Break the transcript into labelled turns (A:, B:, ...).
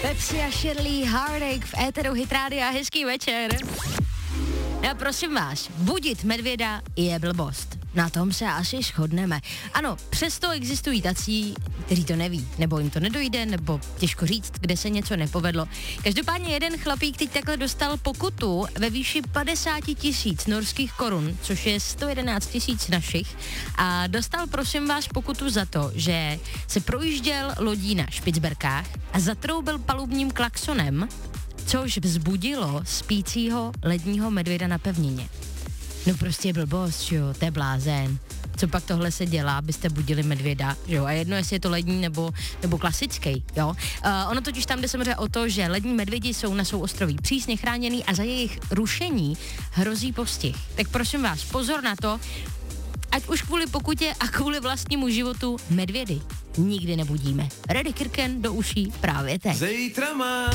A: Pepsi a Shirley Heartache v éteru Hit Rádia, hezký večer. Já prosím vás, budit medvěda je blbost. Na tom se asi shodneme. Ano, přesto existují tací, kteří to neví, nebo jim to nedojde, nebo těžko říct, kde se něco nepovedlo. Každopádně jeden chlapík teď takhle dostal pokutu ve výši 50 000 norských korun, což je 111 000 našich, a dostal, prosím vás, pokutu za to, že se projížděl lodí na Špicberkách a zatroubil palubním klaksonem, což vzbudilo spícího ledního medvěda na pevnině. No prostě blbost, jo, to je blázen. Co pak tohle se dělá, abyste budili medvěda, jo? A jedno, jestli je to lední nebo klasický, jo? Ono totiž tam jde samozřejmě o to, že lední medvědi jsou na souostroví přísně chráněný a za jejich rušení hrozí postih. Tak prosím vás, pozor na to, ať už kvůli pokutě a kvůli vlastnímu životu medvědy nikdy nebudíme. Reddy Kirken do uší právě teď.
B: Zítra mám